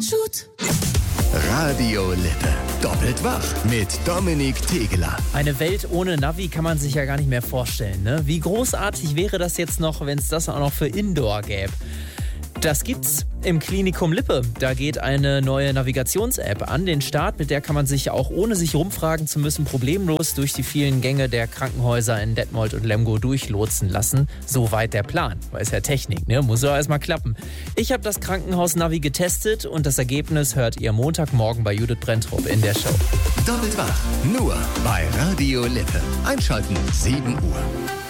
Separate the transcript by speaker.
Speaker 1: Shoot.
Speaker 2: Radio Lippe. Doppelt wach mit Dominik Tegeler.
Speaker 3: Eine Welt ohne Navi kann man sich ja gar nicht mehr vorstellen, ne? Wie großartig wäre das jetzt noch, wenn es das auch noch für Indoor gäbe? Das gibt's im Klinikum Lippe. Da geht eine neue Navigations-App an den Start, mit der kann man sich auch ohne sich rumfragen zu müssen problemlos durch die vielen Gänge der Krankenhäuser in Detmold und Lemgo durchlotsen lassen. Soweit der Plan. Weil es ja Technik, ne? Muss ja erstmal klappen. Ich habe das Krankenhaus-Navi getestet und das Ergebnis hört ihr Montagmorgen bei Judith Brenntrup in der Show.
Speaker 2: Doppelt wach. Nur bei Radio Lippe. Einschalten 7 Uhr.